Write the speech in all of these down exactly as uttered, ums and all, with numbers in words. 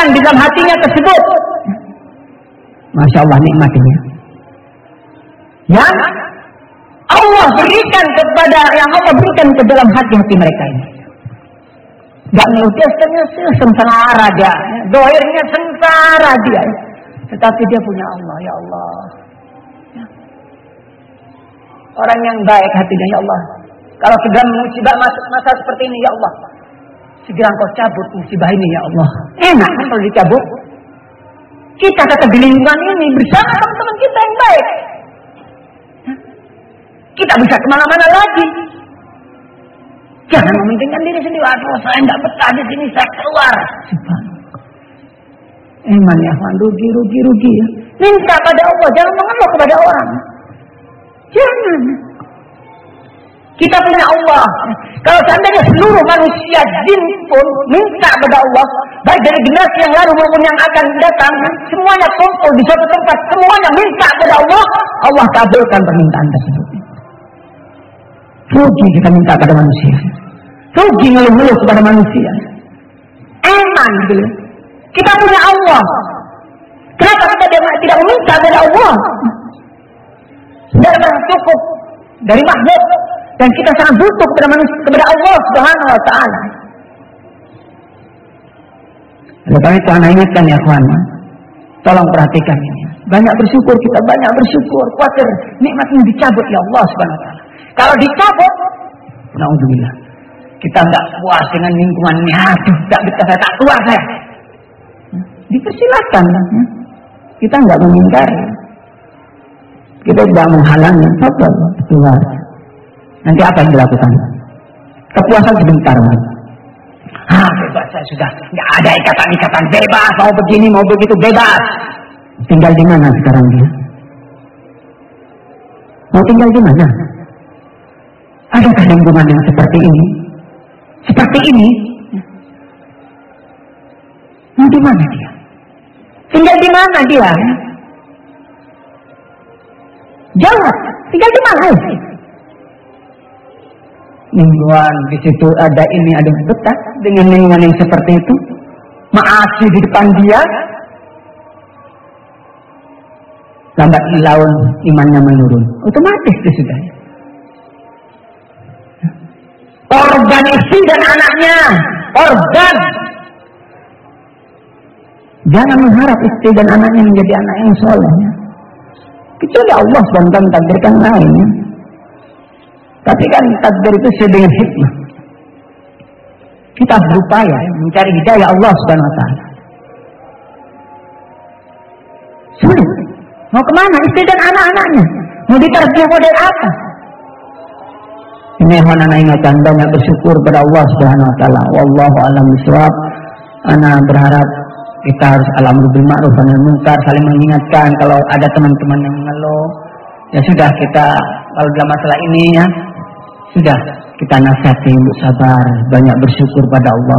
iman di dalam hatinya tersebut. Masya Allah nikmatnya. Yang Allah berikan kepada yang Allah berikan ke dalam hati-hati mereka ini. Gak ngeluh dia sengsara dia, dohirnya sengsara dia, tetapi dia punya Allah, ya Allah. Orang yang baik hatinya, ya Allah. Kalau sudah musibah masuk masa seperti ini, ya Allah, segera Engkau cabut musibah ini, ya Allah. Enak kan kalau dicabut? Kita tetap di lingkungan ini bersama teman-teman kita yang baik. Kita bisa kemana-mana lagi. Jangan mementingkan diri sendiri. Aduh, saya tidak betah di sini, saya keluar. Iman ya, rugi, rugi, rugi. Ya. Minta pada Allah, jangan mengeluh kepada orang. Jangan. Kita punya Allah. Kalau seandainya seluruh manusia jin pun minta kepada Allah, baik dari generasi yang lalu maupun yang akan datang, semuanya kumpul di suatu tempat, semuanya minta kepada Allah, Allah kabulkan permintaan tersebut. Rugi kita minta pada manusia, rugi ngeluh-ngeluh kepada manusia. Eman gitu. Kita punya Allah. Kenapa kita tidak meminta kepada Allah? Sudah cukup dari makhluk. Dan kita sangat butuh kepada manusia, kepada Allah Subhanahu wa taala. Oleh karena itu anak ingatkan ya kawan, tolong perhatikan ini. Banyak bersyukur kita, banyak bersyukur. Khawatir nikmat ini dicabut ya Allah Subhanahu wa taala. Kalau dicabut, naudzubillah, kita enggak puas dengan lingkungan ini. Aduh, enggak bisa saya tak keluar saya. Dipersilakan. Kita enggak mengingkari. Kita tidak menghalangi. Sabar, keluar. Nanti apa yang dilakukan? Kepuasan sebentar. Ah, bebas saya sudah. Nggak ada ikatan-ikatan, bebas. Mau begini, mau begitu, bebas. Tinggal di mana sekarang dia? Mau tinggal di mana? Adakah lingkungan yang seperti ini? Seperti ini? Mau di mana dia? Tinggal di mana dia? Jawab. Tinggal di mana? Lingkungan di situ ada ini ada betah dengan lingkungan yang seperti itu, maasi di depan dia, lambat laun imannya menurun, otomatis dia sudah. Korban istri dan anaknya, korban. Jangan mengharap istri dan anaknya menjadi anak yang soleh. Kecuali Allah subhanahu wa taala takdirkan lainnya. Tapi kan takdir itu sesuai dengan hikmah. Kita berupaya mencari hidayah Allah Subhanahu wa taala. Sulit. Mau kemana? Istri dan anak-anaknya. Mau ditarbiyah model apa? Ini yang anak ingatkan, banyak bersyukur pada Allah Subhanahu wa taala. Wallahu a'lam bishawab. Ana berharap kita harus al-amru bil ma'ruf wa nahy anil munkar, saling mengingatkan kalau ada teman-teman yang mengeluh. Ya sudah, kita kalau dalam masalah ini ya sudah kita nasihati untuk sabar, banyak bersyukur pada Allah.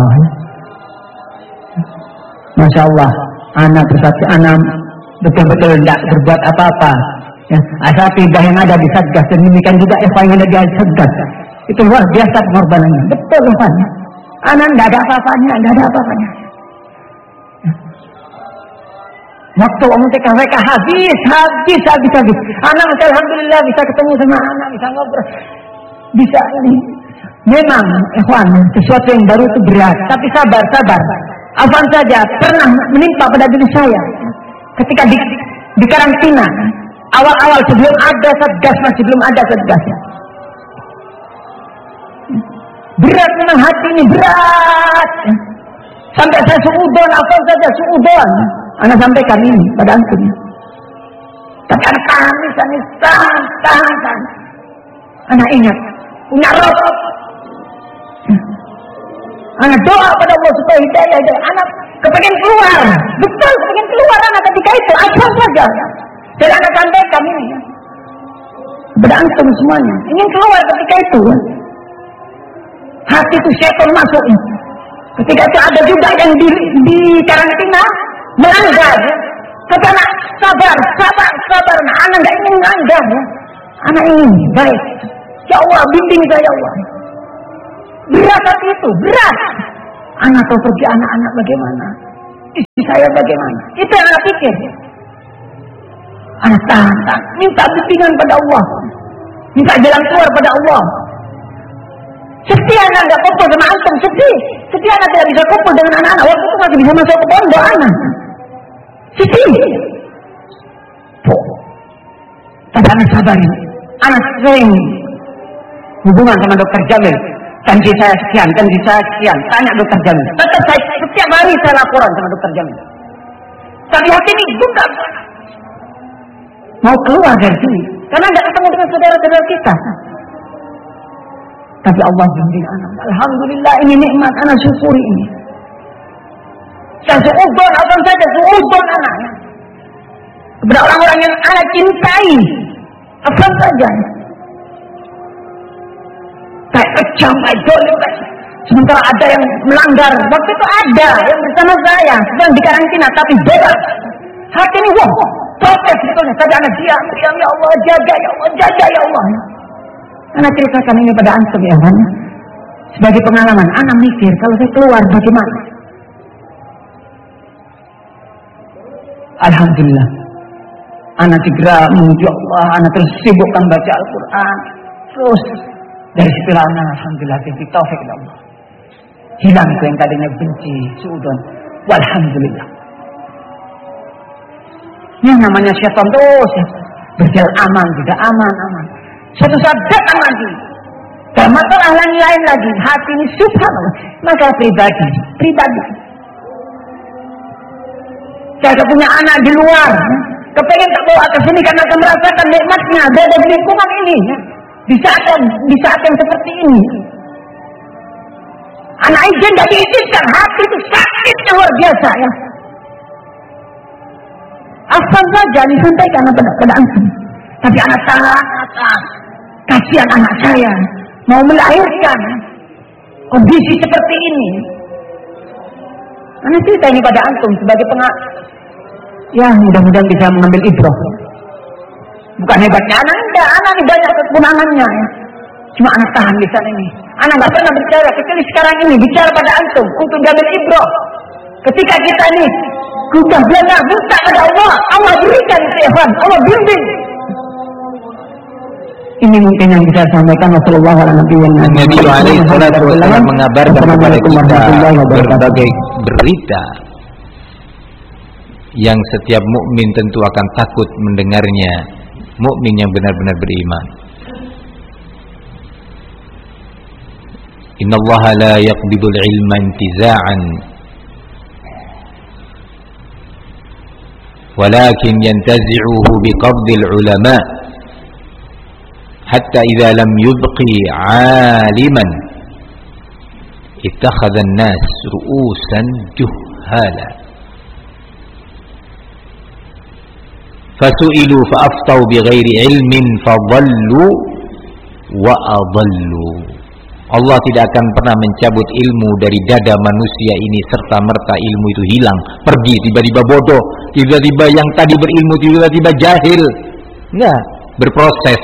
Masya Allah, anak bersatu anak betul-betul tidak berbuat apa-apa. Ya, asal tiba yang ada di Satgas dan demikian juga Eva yang ada di Satgas. Itu luar biasa pengorbanannya. Betul Eva. Anak tidak ada apa-apanya, tidak ada apa-apanya. Waktu umum T K W K habis, habis, habis, habis. Anak alhamdulillah bisa ketemu sama anak, bisa ngobrol. Bisa ini memang ikhwan sesuatu yang baru itu berat, tapi sabar sabar. Afan saja pernah menimpa pada diri saya ketika di, di karantina awal-awal sebelum ada Satgas, masih belum ada Satgasnya. Berat memang hati ini berat. Sampai saya suudon, afan saja suudon. Anak sampaikan ini pada antum. Tapi anak kami sana tahan tahan tahan. Anak ingat punya roh. Anak doa pada Allah supaya hidayah, hidayah. Anak kepengen keluar, betul kepengen keluar anak ketika itu, asal saja. Dan anak sampaikan ini ya, kepada antum semuanya, ingin keluar ketika itu ya. Hati itu syaitan masuk. Ketika itu ada juga yang di, di karantina melanggar ya. Kata anak sabar, sabar, sabar. Nah, anak nggak ingin melanggar ya. Anak ingin baik. Ya Allah, bimbing saya ya Allah. Berat hati itu, berat. Anak tahu pergi anak-anak bagaimana? Istri saya bagaimana? Itu yang anak pikir. Anak tahan, minta bimbingan pada Allah, minta jalan keluar pada Allah. Sedih anak nggak kumpul sama antum, sedih. Sedih anak tidak bisa kumpul dengan anak-anak. Waktu itu masih bisa masuk ke pondok anak. Sedih. Tuh. Tapi anak sabar ini. Anak sering hubungan sama dokter Jamil. Janji saya sekian, janji saya sekian. Tanya dokter Jamil. Tetap saya setiap hari saya laporan sama dokter Jamil. Tapi hati ini bukan mau keluar dari sini karena nggak ketemu dengan saudara-saudara kita. Tapi Allah bimbing anak. Alhamdulillah ini nikmat, anak syukuri ini. Saya suudon, abang saja suudon anaknya. Kepada orang-orang yang anak cintai, abang saja. Kayak kejam, kayak dolim. Sementara ada yang melanggar. Waktu itu ada yang bersama saya sedang di karantina tapi bebas. Hati ini wah, protes sebetulnya. Tapi anak diam, diam ya Allah, jaga ya Allah, jaga ya Allah. Anak ceritakan ini pada antum ya kan. Sebagai pengalaman, anak mikir kalau saya keluar bagaimana. Alhamdulillah. Anak segera menuju Allah, anak terus sibukkan baca Al-Quran. Terus dari situlah anak alhamdulillah diberi taufik oleh Allah. Hilang itu yang tadinya benci, suudon. Walhamdulillah. Yang namanya syaitan terus ya. Berjalan aman, tidak aman, aman. Suatu saat datang lagi. Dan masalah lain-lain lagi. Hati ini subhanallah. Maka pribadi, pribadi. Saya ada punya anak di luar. Kepengen tak bawa ke sini karena akan merasakan nikmatnya. Berada di lingkungan ini. Di saat, di saat yang seperti ini. Anak izin tidak diizinkan. Hati itu sakit luar biasa ya. Asal saja disampaikan pada, pada antum. Tapi anak tahan, anak kasihan anak saya mau melahirkan kondisi seperti ini. Anak cerita ini pada antum sebagai pengak. Ya mudah-mudahan bisa mengambil ibrah. Bukan hebatnya anak, enggak. Anak ini banyak kekurangannya. Ya. Cuma anak tahan di sana ini. Anak nggak pernah bicara kecuali sekarang ini bicara pada antum untuk mengambil ibrah. Ketika kita ini sudah belajar minta pada Allah, Allah berikan kehidupan, Allah bimbing. Ini mungkin yang bisa sampaikan Rasulullah Nabi alaihi salatu wasallam mengabarkan kepada kita berbagai berita yang setiap mukmin tentu akan takut mendengarnya, mukmin yang benar-benar beriman. Innallaha la yaqbidul ilma intiza'an walakin yantazi'uhu biqabdil ulama hatta idza lam yubqi 'aliman ittakhadha an-nas ru'usan juhala fasu'ilu fa'aftau bighairi ilmin fadallu wa adallu. Allah tidak akan pernah mencabut ilmu dari dada manusia ini serta merta ilmu itu hilang, pergi, tiba-tiba bodoh, tiba-tiba yang tadi berilmu tiba-tiba jahil. Enggak, berproses.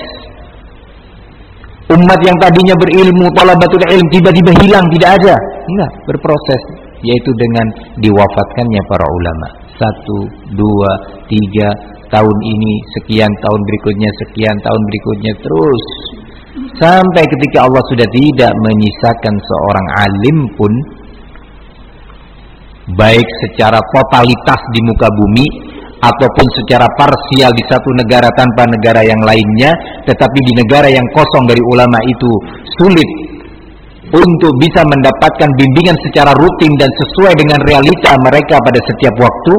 Umat yang tadinya berilmu, talabatul ilm, tiba-tiba hilang, tidak ada. Enggak, berproses, yaitu dengan diwafatkannya para ulama. Satu, dua, tiga, tahun ini, sekian tahun berikutnya, sekian tahun berikutnya, terus sampai ketika Allah sudah tidak menyisakan seorang alim pun, baik secara totalitas di muka bumi ataupun secara parsial di satu negara tanpa negara yang lainnya, tetapi di negara yang kosong dari ulama itu sulit untuk bisa mendapatkan bimbingan secara rutin dan sesuai dengan realita mereka pada setiap waktu.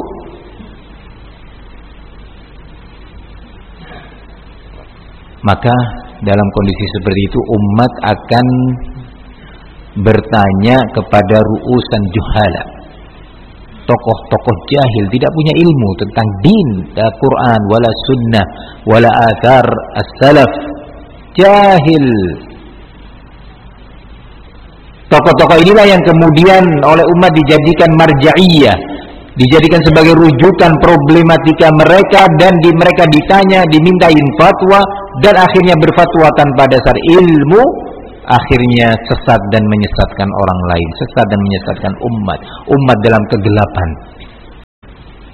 Maka dalam kondisi seperti itu umat akan bertanya kepada ru'usan juhala, tokoh-tokoh jahil, tidak punya ilmu tentang din, la Quran, wala sunnah, wala athar as-salaf, jahil. Tokoh-tokoh inilah yang kemudian oleh umat dijadikan marja'iyah, dijadikan sebagai rujukan problematika mereka, dan di mereka ditanya, dimintain fatwa, dan akhirnya berfatwa tanpa dasar ilmu, akhirnya sesat dan menyesatkan orang lain, sesat dan menyesatkan umat, umat dalam kegelapan.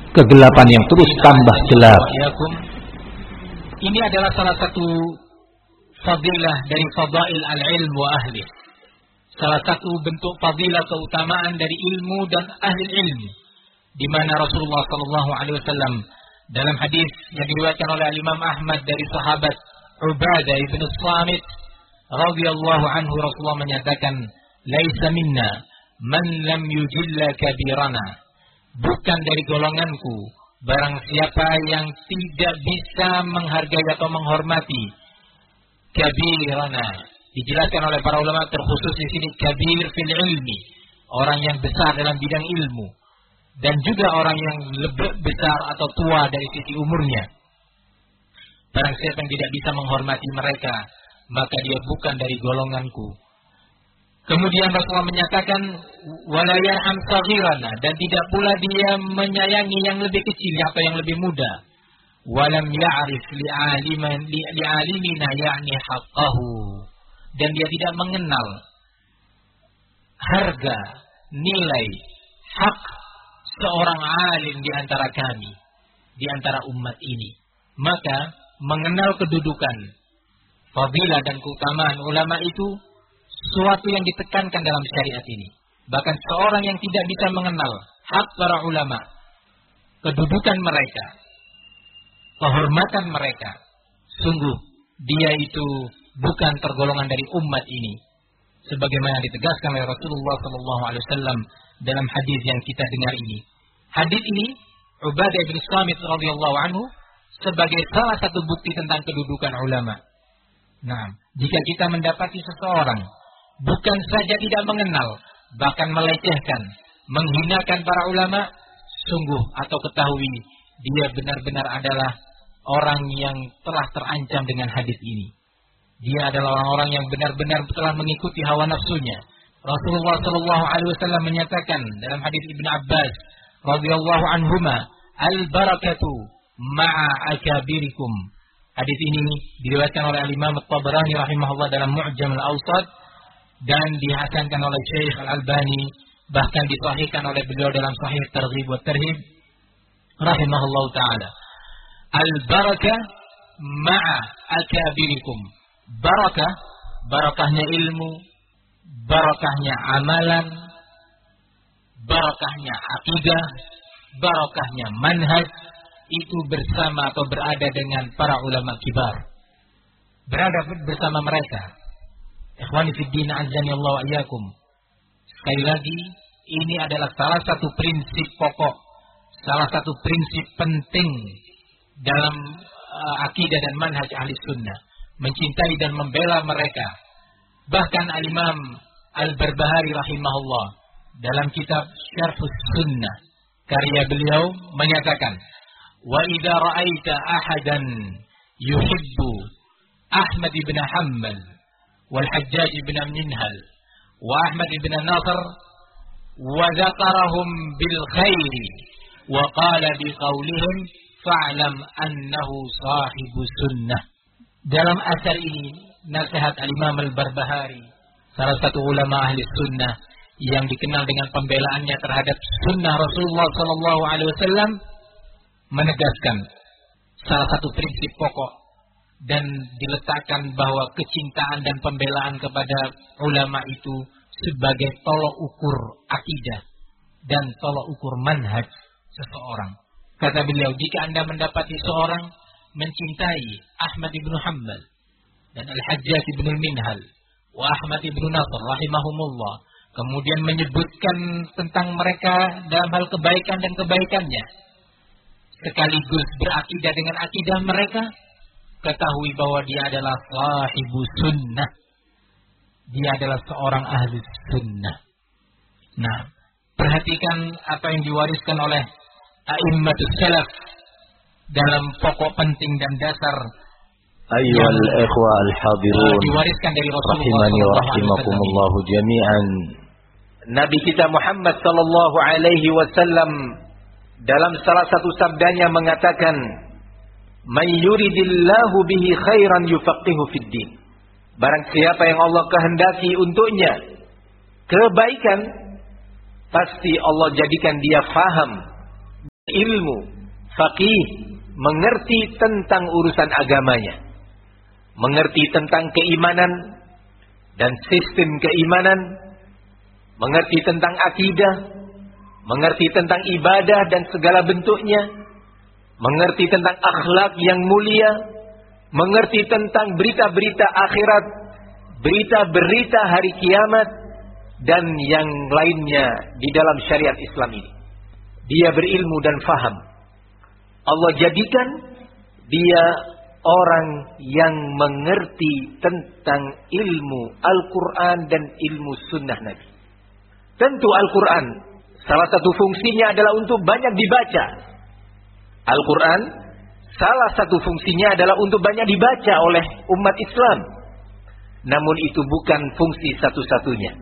kegelapan yang terus tambah gelap. Ini adalah salah satu fadilah dari fadail al-ilm wa ahli. Salah satu bentuk fadilah keutamaan dari ilmu dan ahli ilmu, di mana Rasulullah sallallahu alaihi wasallam dalam hadis yang diriwayatkan oleh Imam Ahmad dari sahabat Ubadah bin Samit radhiyallahu anhu, Rasulullah menyatakan, "Laisa minna man lam yujilla kabirana." Bukan dari golonganku barang siapa yang tidak bisa menghargai atau menghormati kabirana. Dijelaskan oleh para ulama terkhusus di sini kabir fil ilmi, orang yang besar dalam bidang ilmu, dan juga orang yang lebih besar atau tua dari sisi umurnya. Barang siapa yang tidak bisa menghormati mereka, maka dia bukan dari golonganku. Kemudian Rasulullah menyatakan wala yarham saghirana, dan tidak pula dia menyayangi yang lebih kecil atau yang lebih muda. Walam ya'rif li'aliman li'alimina ya'ni haqqahu, dan dia tidak mengenal harga, nilai, hak seorang alim di antara kami, di antara umat ini. Maka mengenal kedudukan, fadilah dan keutamaan ulama itu suatu yang ditekankan dalam syariat ini. Bahkan seorang yang tidak bisa mengenal hak para ulama, kedudukan mereka, kehormatan mereka, sungguh dia itu bukan tergolongan dari umat ini, sebagaimana ditegaskan oleh Rasulullah sallallahu alaihi wasallam dalam hadis yang kita dengar ini. Hadis ini Ubadah bin Samit radhiyallahu anhu sebagai salah satu bukti tentang kedudukan ulama. Nah, jika kita mendapati seseorang bukan saja tidak mengenal, bahkan melecehkan, menghinakan para ulama, sungguh atau ketahui dia benar-benar adalah orang yang telah terancam dengan hadis ini. Dia adalah orang-orang yang benar-benar telah mengikuti hawa nafsunya. Rasulullah sallallahu alaihi wasallam menyatakan dalam hadis Ibnu Abbas radhiyallahu anhuma, "Al-barakatu ma'a akabirikum." Hadis ini diriwayatkan oleh Imam At-Tabarani rahimahullah dalam Mu'jam al-Awsat, dan dihasankan oleh Syekh Al-Albani, bahkan disahihkan oleh beliau dalam Sahih Targhib wa Tarhib rahimahullah taala. Al-barakah ma'a akabirikum. Barakah, barakahnya ilmu, barakahnya amalan, barakahnya akidah, barakahnya manhaj, itu bersama atau berada dengan para ulama kibar. Berada bersama mereka. Ikhwani fid din, azani Allah wa iyyakum. Sekali lagi, ini adalah salah satu prinsip pokok, salah satu prinsip penting dalam uh, akidah dan manhaj ahli sunnah, mencintai dan membela mereka. Bahkan Al-Imam Al-Barbahari rahimahullah dalam kitab Syarhus Sunnah, karya beliau, menyatakan, wa idza ra'aita ahadan yuhibbu Ahmad ibn Hanbal wal Hajjaj ibn Minhal wa Ahmad ibn Nasr wa dzakarahum bil khairi wa qala bi qawlihim fa'lam annahu sahibu sunnah. Dalam asar ini nasihat Al-Imam Al-Barbahari, salah satu ulama ahli sunnah yang dikenal dengan pembelaannya terhadap sunnah Rasulullah sallallahu alaihi wasallam, menegaskan salah satu prinsip pokok dan diletakkan bahwa kecintaan dan pembelaan kepada ulama itu sebagai tolok ukur akidah dan tolok ukur manhaj seseorang. Kata beliau, jika Anda mendapati seorang mencintai Ahmad ibn Hanbal dan Al-Hajjaj ibn Minhal wa Ahmad ibn Nasr rahimahumullah, kemudian menyebutkan tentang mereka dalam hal kebaikan dan kebaikannya, sekaligus berakidah dengan akidah mereka, ketahui bahwa dia adalah sahibu sunnah. Dia adalah seorang ahli sunnah. Nah, perhatikan apa yang diwariskan oleh a'immatus salaf dalam pokok penting dan dasar. Ayyuhal ikhwa al-hadirun, diwariskan dari Rasulullah rahimani wa rahimakumullah jami'an. Nabi kita Muhammad sallallahu alaihi wasallam dalam salah satu sabdanya mengatakan, "Man yuridillahu bihi khairan yufaqihu fid din." Barang siapa yang Allah kehendaki untuknya kebaikan, pasti Allah jadikan dia faham ilmu, faqih, mengerti tentang urusan agamanya, mengerti tentang keimanan dan sistem keimanan, mengerti tentang akidah, mengerti tentang ibadah dan segala bentuknya, mengerti tentang akhlak yang mulia, mengerti tentang berita-berita akhirat, berita-berita hari kiamat, dan yang lainnya di dalam syariat Islam ini. Dia berilmu dan faham. Allah jadikan dia orang yang mengerti tentang ilmu Al-Quran dan ilmu sunnah Nabi. Tentu Al-Quran salah satu fungsinya adalah untuk banyak dibaca. Al-Quran salah satu fungsinya adalah untuk banyak dibaca oleh umat Islam. Namun itu bukan fungsi satu-satunya.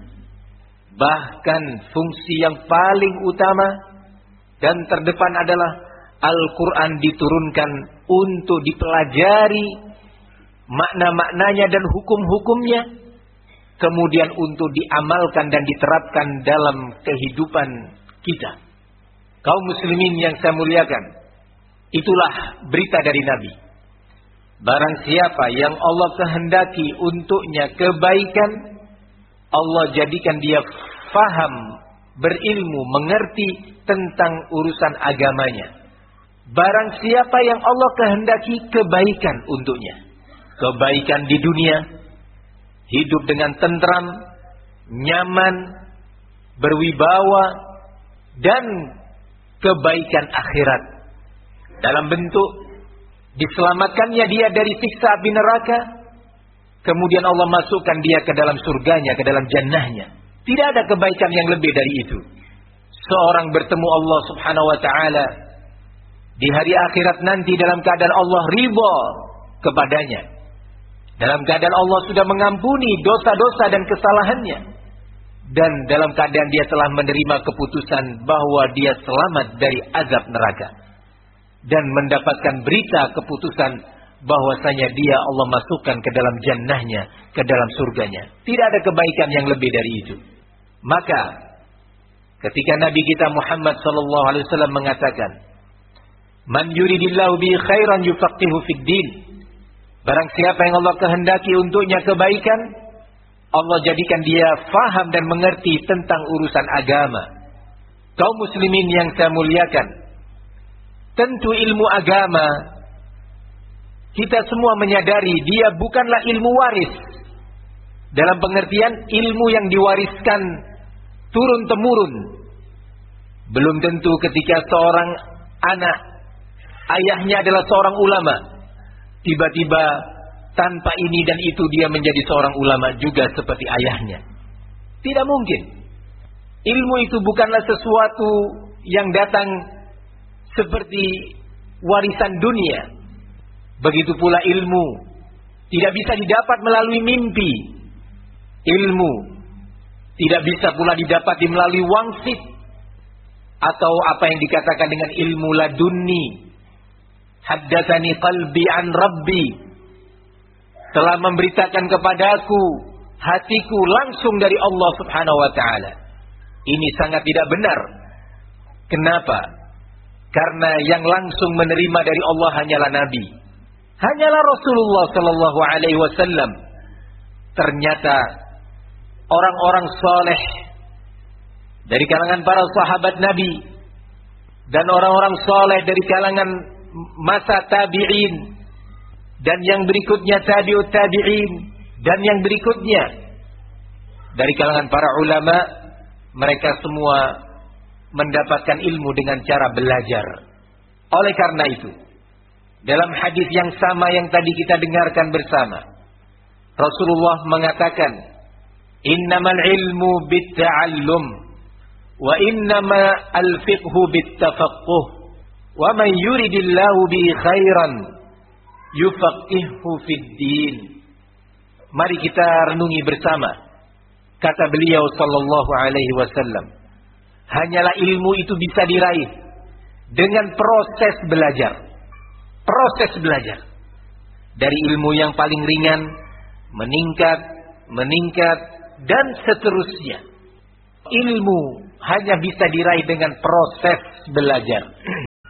Bahkan fungsi yang paling utama dan terdepan adalah Al-Quran diturunkan untuk dipelajari makna-maknanya dan hukum-hukumnya, kemudian untuk diamalkan dan diterapkan dalam kehidupan kita. Kaum muslimin yang saya muliakan, itulah berita dari Nabi. Barang siapa yang Allah kehendaki untuknya kebaikan, Allah jadikan dia faham, berilmu, mengerti tentang urusan agamanya. Barang siapa yang Allah kehendaki kebaikan untuknya, kebaikan di dunia, hidup dengan tentram, nyaman, berwibawa, dan kebaikan akhirat, dalam bentuk diselamatkannya dia dari siksa api neraka, kemudian Allah masukkan dia ke dalam surganya, ke dalam jannahnya. Tidak ada kebaikan yang lebih dari itu. Seorang bertemu Allah subhanahu wa ta'ala di hari akhirat nanti dalam keadaan Allah ridha kepadanya, dalam keadaan Allah sudah mengampuni dosa-dosa dan kesalahannya, dan dalam keadaan dia telah menerima keputusan bahwa dia selamat dari azab neraka, dan mendapatkan berita keputusan bahwasanya dia Allah masukkan ke dalam jannahnya, ke dalam surganya. Tidak ada kebaikan yang lebih dari itu. Maka ketika Nabi kita Muhammad sallallahu alaihi wasallam mengatakan, "Man yuridillahu bi khairan yufaqihu fid din." Barang siapa yang Allah kehendaki untuknya kebaikan, Allah jadikan dia faham dan mengerti tentang urusan agama. Kaum muslimin yang saya muliakan, tentu ilmu agama kita semua menyadari dia bukanlah ilmu waris. Dalam pengertian ilmu yang diwariskan turun-temurun. Belum tentu ketika seorang anak ayahnya adalah seorang ulama, tiba-tiba tanpa ini dan itu dia menjadi seorang ulama juga seperti ayahnya. Tidak mungkin. Ilmu itu bukanlah sesuatu yang datang seperti warisan dunia. Begitu pula ilmu tidak bisa didapat melalui mimpi. Ilmu tidak bisa pula didapat melalui wangsit atau apa yang dikatakan dengan ilmu ladunni. Haddatsani qalbi an rabbi, telah memberitakan kepadaku hatiku langsung dari Allah subhanahu wa ta'ala. Ini sangat tidak benar. Kenapa? Karena yang langsung menerima dari Allah hanyalah Nabi, hanyalah Rasulullah sallallahu alaihi wasallam. Ternyata orang-orang saleh dari kalangan para sahabat Nabi dan orang-orang saleh dari kalangan masa tabi'in dan yang berikutnya tabi'ut tabi'in dan yang berikutnya dari kalangan para ulama, mereka semua mendapatkan ilmu dengan cara belajar. Oleh karena itu, dalam hadis yang sama yang tadi kita dengarkan bersama, Rasulullah mengatakan, "Innamal ilmu bitta'allum wa innama al-fiqhu bittafaqquh wa man yuridillahu bi khairan yufaqihu fid din." Mari kita renungi bersama kata beliau sallallahu alaihi wasallam. Hanyalah ilmu itu bisa diraih dengan proses belajar. Proses belajar. Dari ilmu yang paling ringan, meningkat, meningkat, dan seterusnya. Ilmu hanya bisa diraih dengan proses belajar.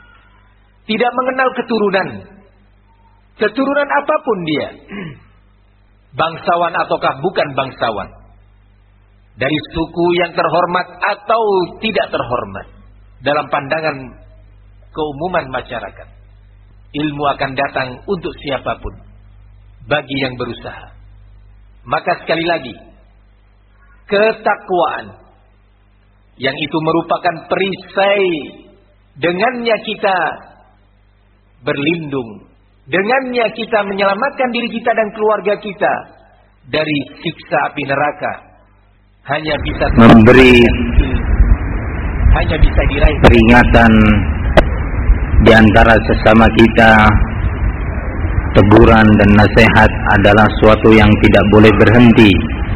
tidak mengenal keturunan. Keturunan apapun dia. Bangsawan ataukah bukan bangsawan. Dari suku yang terhormat atau tidak terhormat. Dalam pandangan keumuman masyarakat. Ilmu akan datang untuk siapapun. Bagi yang berusaha. Maka sekali lagi. Ketakwaan. Yang itu merupakan perisai. Dengannya kita berlindung. Dengannya kita menyelamatkan diri kita dan keluarga kita. Dari siksa api neraka. Hanya bisa memberi hanya bisa diraih peringatan di antara sesama kita. Teguran dan nasihat adalah suatu yang tidak boleh berhenti,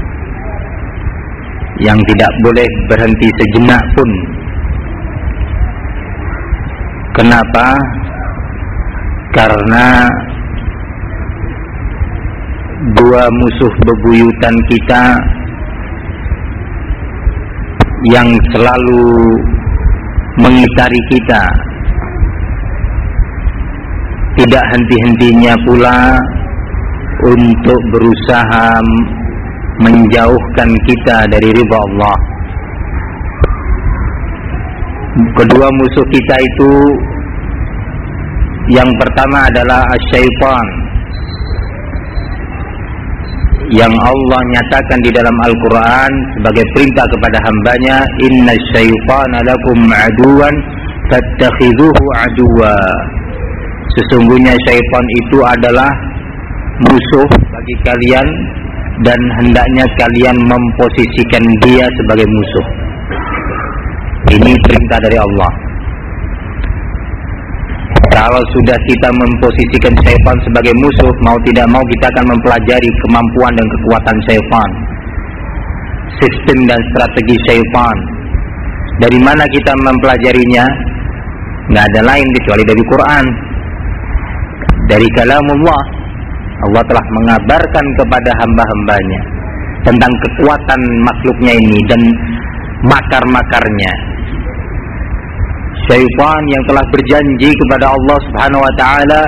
yang tidak boleh berhenti sejenak pun. Kenapa? Karena dua musuh bebuyutan kita yang selalu mengitari kita, tidak henti-hentinya pula untuk berusaha menjauhkan kita dari ridha Allah. Kedua musuh kita itu, yang pertama adalah syaitan, yang Allah nyatakan di dalam Al-Quran sebagai perintah kepada hambanya, inna syaitana lakum aduwan fattakhidhuhu aduwa. Sesungguhnya syaitan itu adalah musuh bagi kalian dan hendaknya kalian memposisikan dia sebagai musuh. Ini perintah dari Allah. Kalau sudah kita memposisikan syaitan sebagai musuh, mau tidak mau kita akan mempelajari kemampuan dan kekuatan syaitan, sistem dan strategi syaitan. Dari mana kita mempelajarinya? Nggak ada lain kecuali dari Quran, dari kalamullah. Allah telah mengabarkan kepada hamba-hambanya tentang kekuatan makhluknya ini dan makar-makarnya. Syaitan yang telah berjanji kepada Allah Subhanahu wa taala,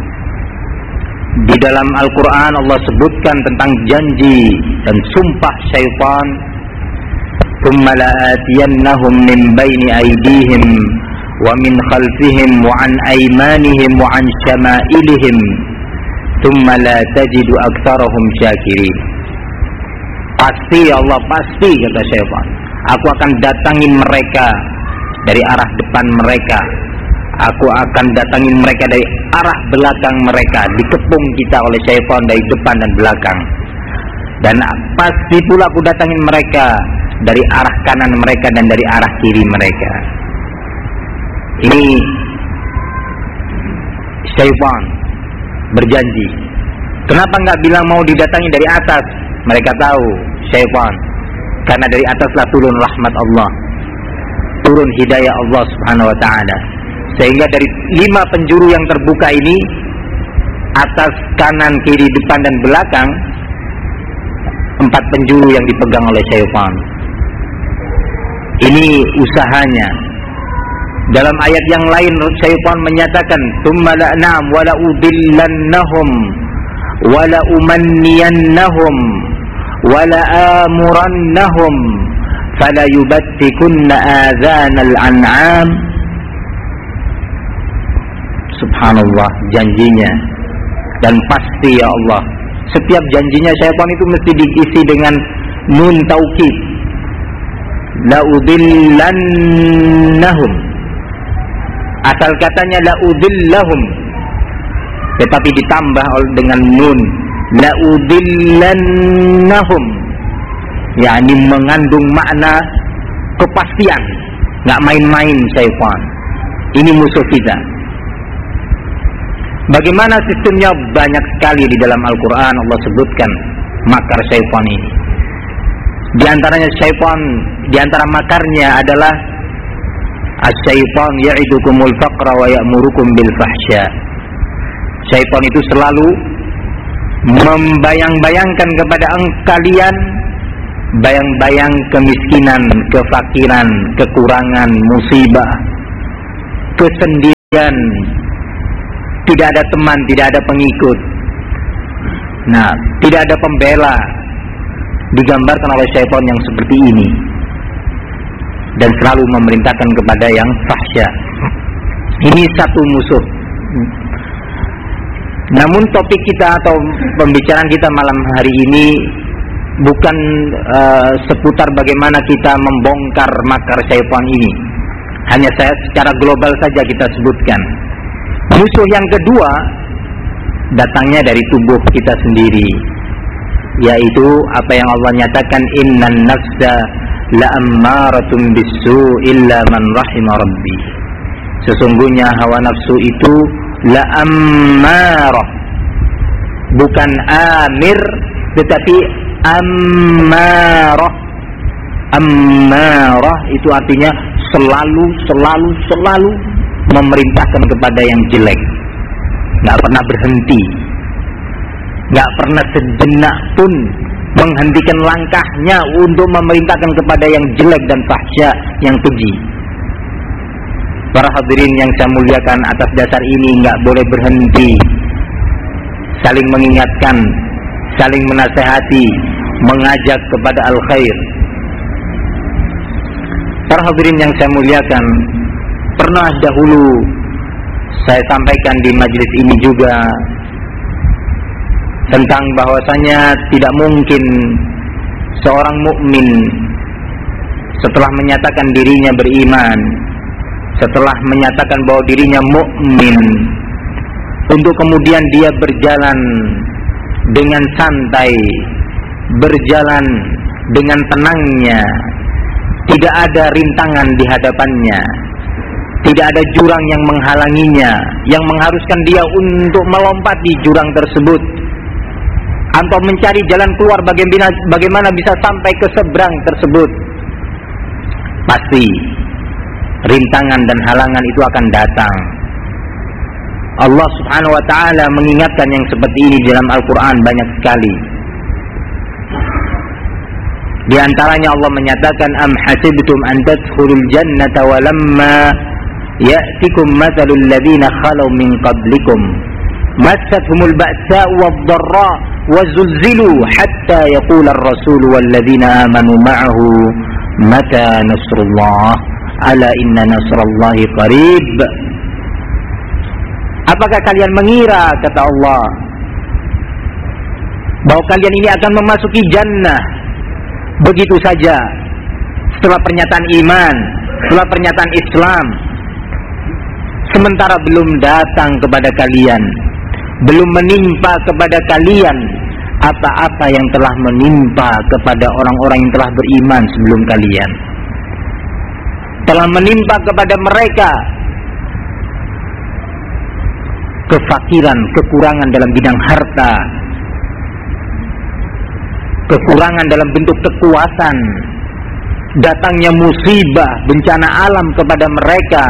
di dalam Al-Quran Allah sebutkan tentang janji dan sumpah syaitan, thumma la'atiyannahum min baini aydihim wa min khalfihim wa an aymanihim wa an syama'ilihim thumma la tajidu aktsarahum syakirin. Pasti Allah, pasti, kata syaitan, aku akan datangin mereka dari arah depan mereka, aku akan datangin mereka dari arah belakang mereka. Dikepung kita oleh syaitan dari depan dan belakang. Dan pasti pula aku datangin mereka dari arah kanan mereka dan dari arah kiri mereka. Ini syaitan berjanji. Kenapa nggak bilang mau didatangi dari atas? Mereka tahu syaitan, karena dari ataslah turun rahmat Allah, turun hidayah Allah Subhanahu wa ta'ala. Sehingga dari lima penjuru yang terbuka ini, atas, kanan, kiri, depan dan belakang, empat penjuru yang dipegang oleh syaitan. Ini usahanya. Dalam ayat yang lain syaitan menyatakan, "Tsumma la'nam wa la'udillannahum wa la'umanniyannahum wa la'amurannahum fala yubattikunna adzanal an'am." Subhanallah, janjinya. Dan pasti ya Allah, setiap janjinya syaitan itu mesti diisi dengan nun taukid. La'udillannahum. Asal katanya la'udillahum, tetapi ditambah dengan nun. La'udillannahum, yakni mengandung makna kepastian, nggak main-main syaitan. Ini musuh kita. Bagaimana sistemnya? Banyak sekali di dalam Al-Quran Allah sebutkan makar syaitan ini. Di antaranya syaitan, di antara makarnya adalah asy-syaitan ya'idukumul faqra wa ya'murukum bil fahsya. Syaitan itu selalu membayang-bayangkan kepada kalian bayang-bayang kemiskinan, kefakiran, kekurangan, musibah, kesendirian, tidak ada teman, tidak ada pengikut. Nah, tidak ada pembela. Digambarkan oleh syaitan yang seperti ini, dan selalu memerintahkan kepada yang fahsya. Ini satu musuh. Namun topik kita atau pembicaraan kita malam hari ini bukan uh, seputar bagaimana kita membongkar makar syaitan ini. Hanya saya secara global saja kita sebutkan. Musuh yang kedua datangnya dari tubuh kita sendiri, yaitu apa yang Allah nyatakan, innan nafsa la'ammaratun bisu illa man rahima rabbi. Sesungguhnya hawa nafsu itu la'ammarah, bukan amir tetapi ammarah. Ammarah itu artinya selalu selalu selalu memerintahkan kepada yang jelek, nggak pernah berhenti, nggak pernah sejenak pun menghentikan langkahnya untuk memerintahkan kepada yang jelek dan fahsya, yang keji. Para hadirin yang saya muliakan, atas dasar ini nggak boleh berhenti saling mengingatkan, saling menasehati, mengajak kepada al-khair. Para hadirin yang saya muliakan, pernah dahulu saya sampaikan di majelis ini juga tentang bahwasanya tidak mungkin seorang mukmin setelah menyatakan dirinya beriman, setelah menyatakan bahwa dirinya mukmin, untuk kemudian dia berjalan dengan santai, berjalan dengan tenangnya, tidak ada rintangan di hadapannya, tidak ada jurang yang menghalanginya, yang mengharuskan dia untuk melompati jurang tersebut atau mencari jalan keluar bagaimana, bagaimana bisa sampai ke seberang tersebut. Pasti rintangan dan halangan itu akan datang. Allah subhanahu wa ta'ala mengingatkan yang seperti ini dalam Al-Quran banyak sekali. Di antaranya Allah menyatakan, am hasibtum an tadkhulul jannata walamma ya'tikum mathalul ladzina khalu min qablikum massathumul ba'sa'u wad-dharra wazulzilu hatta yaqula ar-rasul wal ladzina amanu ma'ahu mata nasrullah ala inna nasrallahi qarib. Apakah kalian mengira, kata Allah, bahwa kalian ini akan memasuki jannah begitu saja setelah pernyataan iman, setelah pernyataan Islam, sementara belum datang kepada kalian, belum menimpa kepada kalian apa-apa yang telah menimpa kepada orang-orang yang telah beriman sebelum kalian. Telah menimpa kepada mereka kefakiran, kekurangan dalam bidang harta, kekurangan dalam bentuk kekuatan, datangnya musibah, bencana alam kepada mereka,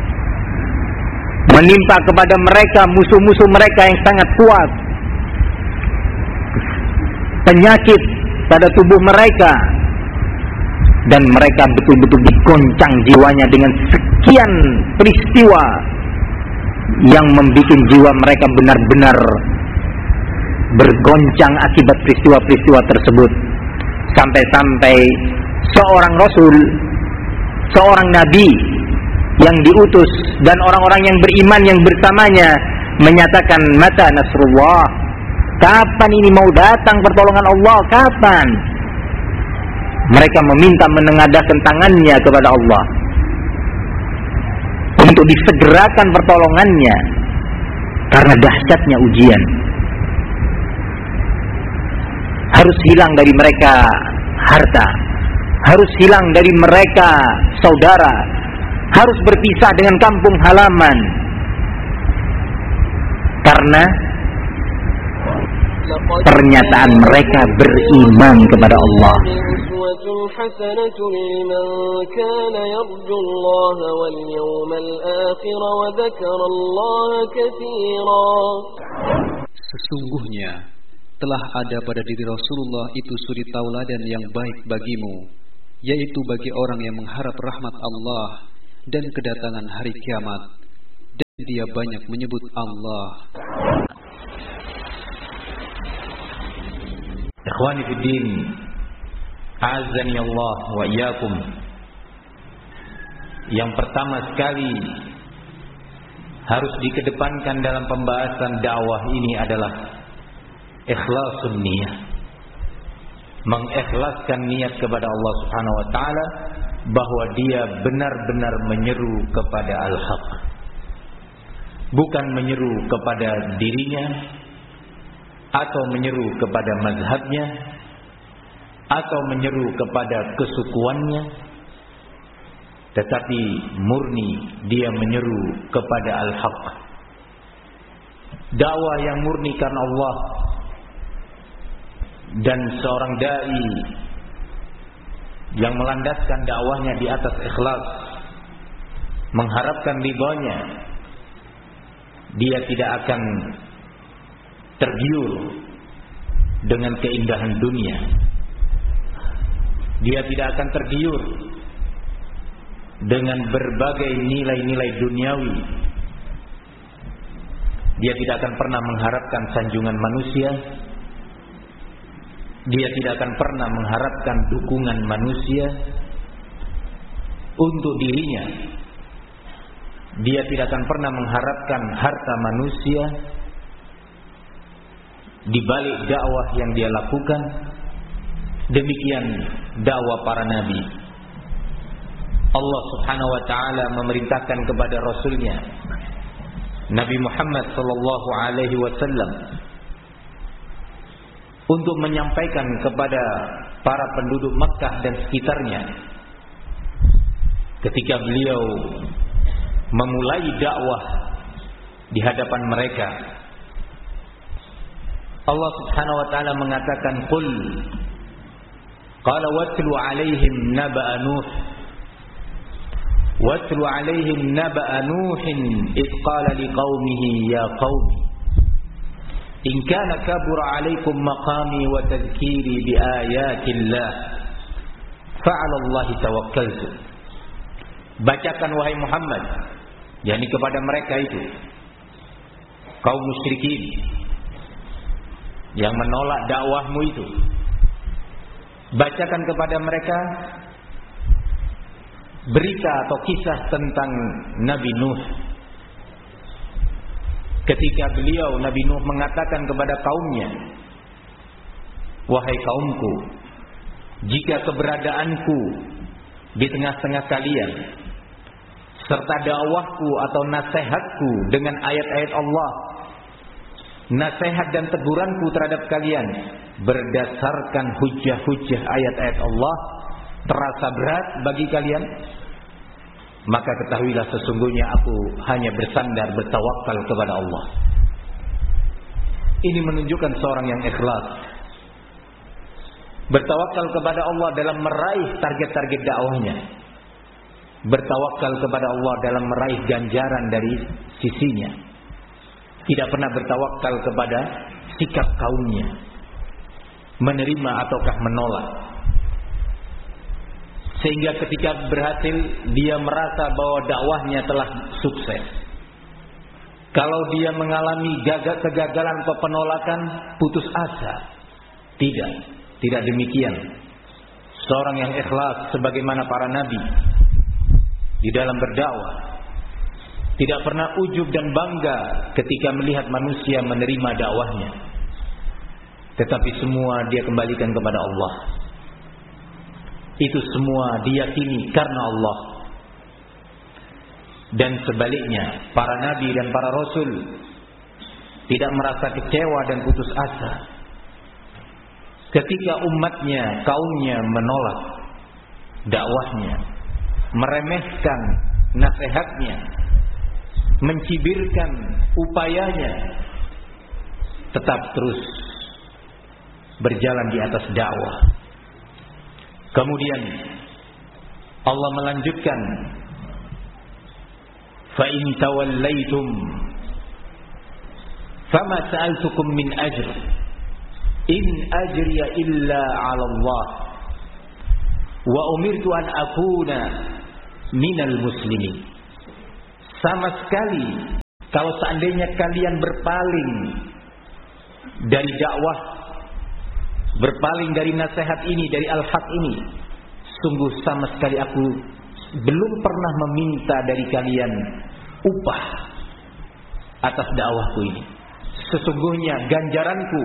menimpa kepada mereka musuh-musuh mereka yang sangat kuat, penyakit pada tubuh mereka, dan mereka betul-betul digoncang jiwanya dengan sekian peristiwa yang membuat jiwa mereka benar-benar bergoncang akibat peristiwa-peristiwa tersebut. Sampai-sampai seorang Rasul, seorang Nabi yang diutus dan orang-orang yang beriman yang bersamanya menyatakan, mata nasrullah, kapan ini mau datang pertolongan Allah, kapan? Mereka meminta menengadahkan tangannya kepada Allah untuk disegerakan pertolongannya karena dahsyatnya ujian. Harus hilang dari mereka harta, harus hilang dari mereka saudara, harus berpisah dengan kampung halaman karena pernyataan mereka beriman kepada Allah. Sesungguhnya telah ada pada diri Rasulullah itu suri tauladan yang baik bagimu, yaitu bagi orang yang mengharap rahmat Allah dan kedatangan hari kiamat, dan dia banyak menyebut Allah. Ikhwani fi din, azani Allah wa iyyakum. Yang pertama sekali harus dikedepankan dalam pembahasan dakwah ini adalah ikhlasun niyah. Mengikhlaskan niat kepada Allah Subhanahu wa taala bahwa dia benar-benar menyeru kepada al-haq. Bukan menyeru kepada dirinya atau menyeru kepada mazhabnya atau menyeru kepada kesukuannya, tetapi murni dia menyeru kepada al-haq. Dakwah yang murni karena Allah, dan seorang dai yang melandaskan dakwahnya di atas ikhlas, mengharapkan ridhonya, dia tidak akan tergiur dengan keindahan dunia. Dia tidak akan tergiur dengan berbagai nilai-nilai duniawi. Dia tidak akan pernah mengharapkan sanjungan manusia. Dia tidak akan pernah mengharapkan dukungan manusia untuk dirinya. Dia tidak akan pernah mengharapkan harta manusia di balik dakwah yang dia lakukan. Demikian dakwah para nabi. Allah Subhanahu wa taala memerintahkan kepada rasulnya Nabi Muhammad sallallahu alaihi wasallam untuk menyampaikan kepada para penduduk Makkah dan sekitarnya ketika beliau memulai dakwah di hadapan mereka. Allah Subhanahu wa taala mengatakan, "Qul qala watlu 'alaihim naba'a Nuh watlu 'alaihim naba'a Nuhin id qala liqaumihi ya qaumi in kana kabura 'alaikum maqami wa tadhkiri bi ayatillah fa 'ala Allahi tawakkaltu." Bacakan wahai Muhammad, yakni kepada mereka itu kaum musyrikin yang menolak dakwahmu itu. Bacakan kepada mereka berita atau kisah tentang Nabi Nuh. Ketika beliau Nabi Nuh mengatakan kepada kaumnya, "Wahai kaumku, jika keberadaanku di tengah-tengah kalian serta dakwahku atau nasihatku dengan ayat-ayat Allah, nasihat dan teguranku terhadap kalian berdasarkan hujah-hujah ayat-ayat Allah terasa berat bagi kalian, maka ketahuilah sesungguhnya aku hanya bersandar bertawakal kepada Allah." Ini menunjukkan seorang yang ikhlas, bertawakal kepada Allah dalam meraih target-target dakwahnya, bertawakal kepada Allah dalam meraih ganjaran dari sisinya, tidak pernah bertawakal kepada sikap kaumnya, menerima ataukah menolak. Sehingga ketika berhasil, dia merasa bahwa dakwahnya telah sukses. Kalau dia mengalami gagal, kegagalan atau penolakan, putus asa. Tidak, tidak demikian. Seorang yang ikhlas sebagaimana para nabi di dalam berdakwah, tidak pernah ujub dan bangga ketika melihat manusia menerima dakwahnya, tetapi semua dia kembalikan kepada Allah. Itu semua diyakini karena Allah. Dan sebaliknya, para nabi dan para rasul tidak merasa kecewa dan putus asa ketika umatnya, kaumnya menolak dakwahnya, meremehkan nasihatnya, mencibirkan upayanya, tetap terus berjalan di atas dakwah. Kemudian Allah melanjutkan, fa in tawallaitum fama sa'altukum min ajr in ajriya illa 'ala Allah wa umirtu an akuna minal muslimin. Sama sekali kalau seandainya kalian berpaling dari dakwah, berpaling dari nasihat ini, dari al-haq ini, sungguh sama sekali aku belum pernah meminta dari kalian upah atas dakwahku ini. Sesungguhnya ganjaranku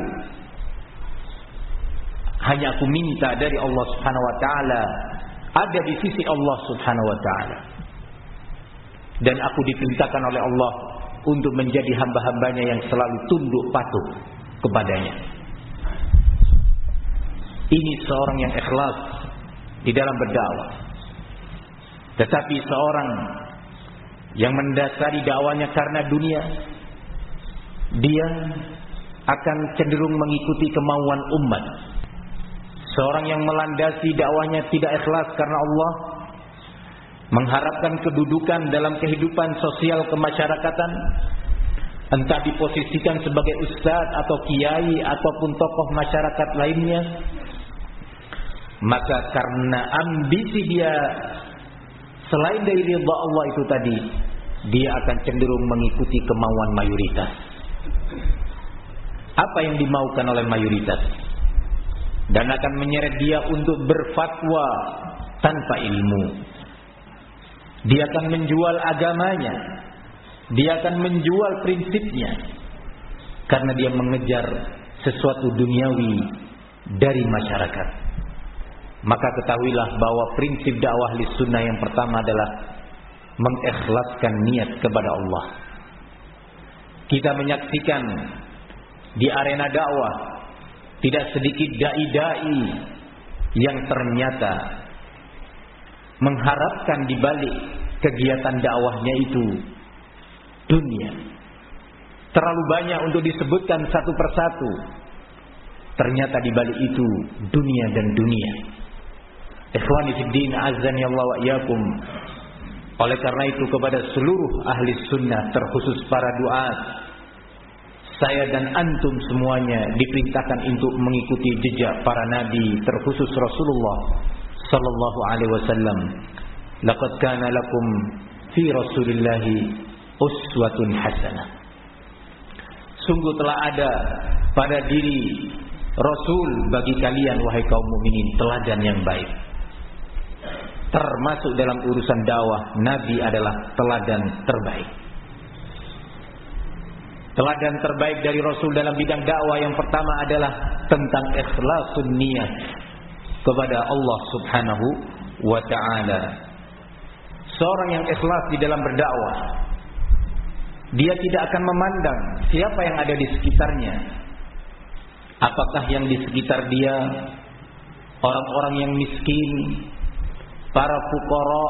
hanya aku minta dari Allah Subhanahu wa taala, ada di sisi Allah Subhanahu wa taala. Dan aku diperintahkan oleh Allah untuk menjadi hamba-hambanya yang selalu tunduk patuh kepadanya. Ini seorang yang ikhlas di dalam berdakwah. Tetapi seorang yang mendasari dakwanya karena dunia, dia akan cenderung mengikuti kemauan umat. Seorang yang melandasi dakwahnya tidak ikhlas karena Allah, mengharapkan kedudukan dalam kehidupan sosial kemasyarakatan, entah diposisikan sebagai ustadz atau kiai ataupun tokoh masyarakat lainnya, maka karena ambisi dia selain dari ridha Allah itu tadi, dia akan cenderung mengikuti kemauan mayoritas. Apa yang dimaukan oleh mayoritas, dan akan menyeret dia untuk berfatwa tanpa ilmu. Dia akan menjual agamanya, dia akan menjual prinsipnya, karena dia mengejar sesuatu duniawi dari masyarakat. Maka ketahuilah bahwa prinsip dakwah ahli sunnah yang pertama adalah mengikhlaskan niat kepada Allah. Kita menyaksikan di arena dakwah tidak sedikit dai-dai yang ternyata mengharapkan di balik kegiatan dakwahnya itu dunia. Terlalu banyak untuk disebutkan satu persatu. Ternyata di balik itu dunia dan dunia. Ikhwani fid din, azani Allah wa iyyakum. Oleh karena itu kepada seluruh ahli sunnah, terkhusus para duat, saya dan antum semuanya diperintahkan untuk mengikuti jejak para nabi, terkhusus Rasulullah sallallahu alaihi wasallam. Laqad kana lakum fi Rasulillahi uswatun hasanah. Sungguh telah ada pada diri Rasul bagi kalian wahai kaum mukminin teladan yang baik. Termasuk dalam urusan dakwah, nabi adalah teladan terbaik. Teladan terbaik dari Rasul dalam bidang dakwah yang pertama adalah tentang ikhlasun niat kepada Allah Subhanahu wa ta'ala. Seorang yang ikhlas di dalam berdakwah, dia tidak akan memandang siapa yang ada di sekitarnya. Apakah yang di sekitar dia orang-orang yang miskin, para fuqara,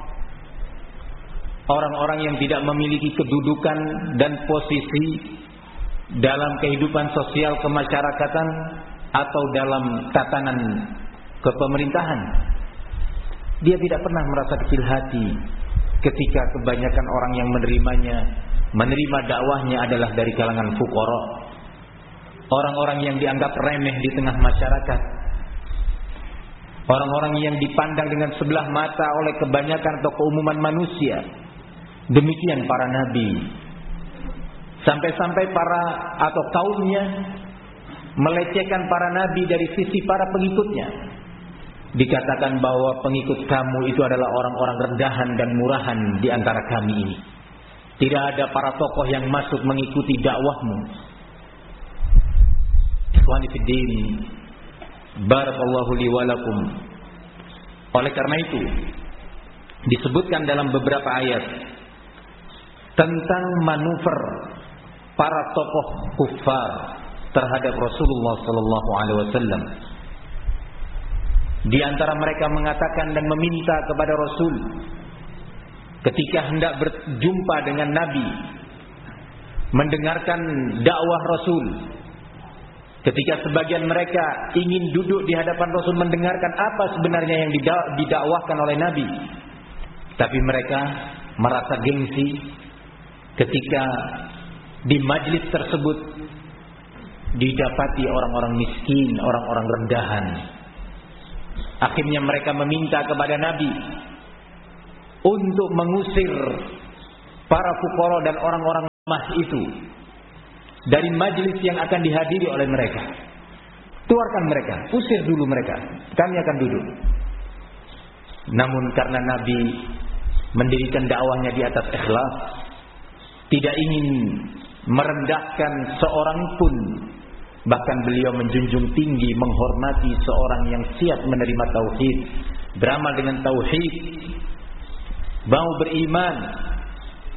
orang-orang yang tidak memiliki kedudukan dan posisi dalam kehidupan sosial kemasyarakatan atau dalam tatanan kepemerintahan. Dia tidak pernah merasa kecil hati ketika kebanyakan orang yang menerimanya, menerima dakwahnya adalah dari kalangan fuqara, orang-orang yang dianggap remeh di tengah masyarakat, orang-orang yang dipandang dengan sebelah mata oleh kebanyakan atau keumuman manusia. Demikian para nabi. Sampai-sampai para atau kaumnya melecehkan para nabi dari sisi para pengikutnya. Dikatakan bahwa pengikut kamu itu adalah orang-orang rendahan dan murahan di antara kami ini. Tidak ada para tokoh yang masuk mengikuti dakwahmu. Ikhwani fid din, barakallahu li wa lakum. Oleh karena itu disebutkan dalam beberapa ayat tentang manuver para tokoh kufar terhadap Rasulullah sallallahu alaihi wasallam. Di antara mereka mengatakan dan meminta kepada Rasul ketika hendak berjumpa dengan Nabi, mendengarkan dakwah Rasul. Ketika sebagian mereka ingin duduk di hadapan Rasul mendengarkan apa sebenarnya yang didakwahkan oleh Nabi, tapi mereka merasa gengsi ketika di majlis tersebut didapati orang-orang miskin, orang-orang rendahan. Akhirnya mereka meminta kepada Nabi untuk mengusir para fuqara dan orang-orang mas itu dari majelis yang akan dihadiri oleh mereka. Keluarkan mereka, usir dulu mereka. Kami akan duduk. Namun karena Nabi mendirikan dakwahnya di atas ikhlas, tidak ingin merendahkan seorang pun, bahkan beliau menjunjung tinggi, menghormati seorang yang siap menerima tauhid, beramal dengan tauhid, mau beriman